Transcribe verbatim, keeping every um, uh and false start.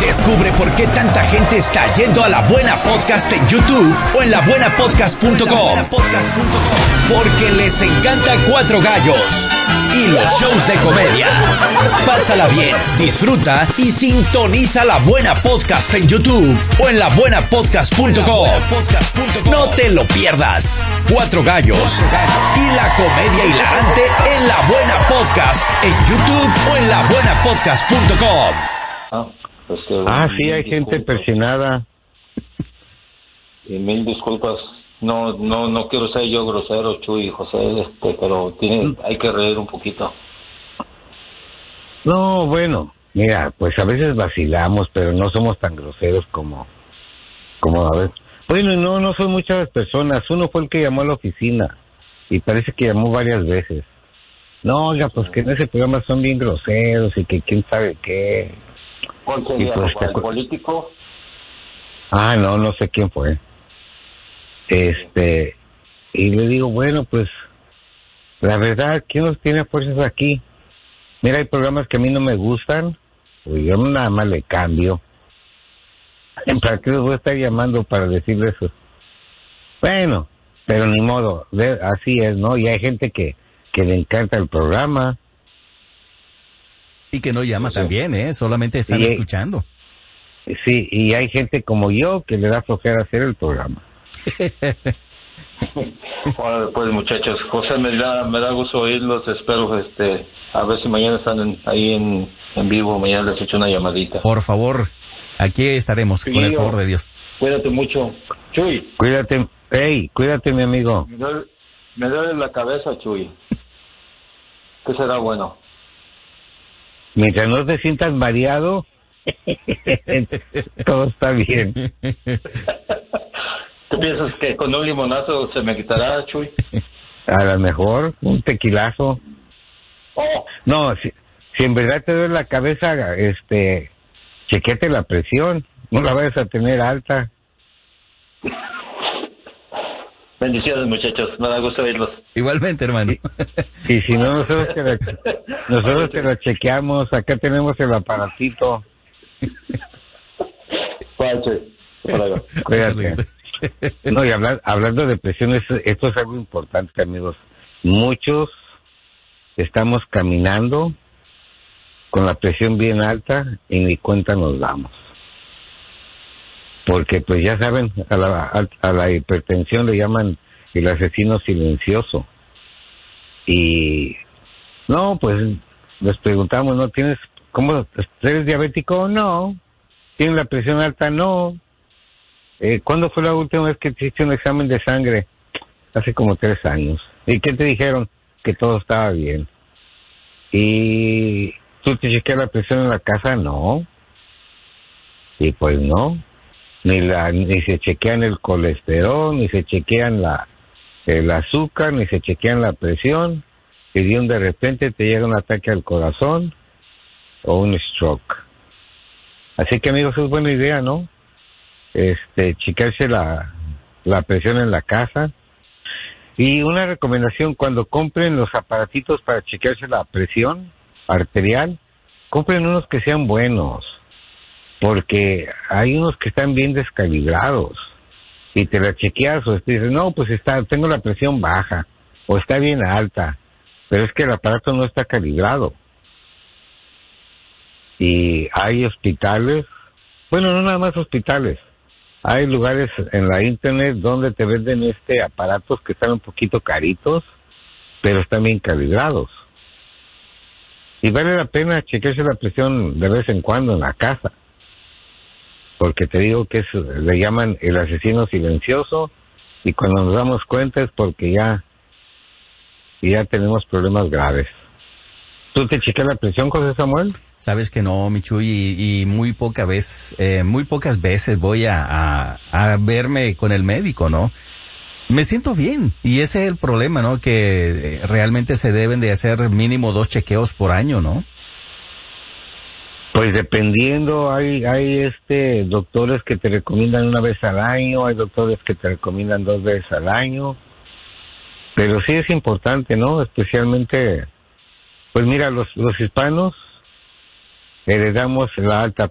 Descubre por qué tanta gente está yendo a La Buena Podcast en YouTube o en la buena podcast punto com. Porque les encanta Cuatro Gallos y los shows de comedia. Pásala bien, disfruta y sintoniza La Buena Podcast en YouTube o en la buena podcast punto com. No te lo pierdas. Cuatro Gallos y la comedia hilarante en La Buena Podcast en YouTube o en la buena podcast punto com. Ah, pues que, ah sí, hay gente presionada. Y mil disculpas. No, no, no quiero ser yo grosero, Chuy, José, este, pero tiene, hay que reír un poquito. No, bueno, mira, pues a veces vacilamos, pero no somos tan groseros como, como a ver. Bueno, no, no son muchas personas. Uno fue el que llamó a la oficina y parece que llamó varias veces. No, oiga, pues que en ese programa son bien groseros y que quién sabe qué. ¿Cuál sería? Pues, ¿El político? Ah, no, no sé quién fue. Este, y le digo, bueno, pues, la verdad, ¿quién nos tiene fuerzas aquí? Mira, hay programas que a mí no me gustan, pues yo nada más le cambio. ¿Para qué les voy a estar llamando para decirles eso? Bueno, pero ni modo, de, así es, ¿no? Y hay gente que, que le encanta el programa. Y que no llama también, ¿eh? Solamente están y, escuchando. Sí, y hay gente como yo que le da flojera hacer el programa. Bueno, pues muchachos, José, me da, me da gusto oírlos, espero este, a ver si mañana están en, ahí en, en vivo, mañana les echo una llamadita. Por favor, aquí estaremos, sí, con el favor de Dios. Cuídate mucho, Chuy. Cuídate, hey, cuídate mi amigo. Me duele, me duele la cabeza, Chuy. ¿Qué será bueno? Mientras no te sientas mareado, todo está bien. ¿Tú piensas que con un limonazo se me quitará, Chuy? A lo mejor, un tequilazo. Oh. No, si, si en verdad te duele la cabeza, este, chequete la presión, no la vayas a tener alta. Bendiciones, muchachos, me da gusto verlos. Igualmente, hermano. Y, y si no, nosotros te la, nosotros te la chequeamos, acá tenemos el aparatito. Cuídate. No, y hablar, hablando de presión, esto, esto es algo importante, amigos. Muchos estamos caminando con la presión bien alta y ni cuenta nos damos. Porque, pues ya saben, a la, a, a la hipertensión le llaman el asesino silencioso. Y, no, pues les preguntamos, ¿no? ¿Tienes, cómo, eres diabético? No. ¿Tienes la presión alta? No. Eh, ¿Cuándo fue la última vez que te hiciste un examen de sangre? Hace como tres años. ¿Y qué te dijeron? Que todo estaba bien. ¿Y tú te chequeas la presión en la casa? No. Y pues no. Ni la ni se chequean el colesterol, ni se chequean la el azúcar, ni se chequean la presión. Y de un de repente te llega un ataque al corazón o un stroke. Así que, amigos, es buena idea, ¿no? Este, checarse la, la presión en la casa. Y una recomendación, cuando compren los aparatitos para chequearse la presión arterial, compren unos que sean buenos, porque hay unos que están bien descalibrados y te la chequeas o te dices, no, pues está, tengo la presión baja o está bien alta, pero es que el aparato no está calibrado. Y hay hospitales, bueno, no nada más hospitales, hay lugares en la internet donde te venden este aparatos que están un poquito caritos, pero están bien calibrados. Y vale la pena chequearse la presión de vez en cuando en la casa, porque te digo que es, le llaman el asesino silencioso, y cuando nos damos cuenta es porque ya, ya tenemos problemas graves. ¿Tú te chequeas la presión, José Samuel? Sabes que no, Michuy, y, y muy poca vez, eh, muy pocas veces voy a, a, a verme con el médico, ¿no? Me siento bien, y ese es el problema, ¿no? Que realmente se deben de hacer mínimo dos chequeos por año, ¿no? Pues dependiendo, hay hay este doctores que te recomiendan una vez al año, hay doctores que te recomiendan dos veces al año, pero sí es importante, ¿no? Especialmente, pues mira, los los hispanos heredamos la alta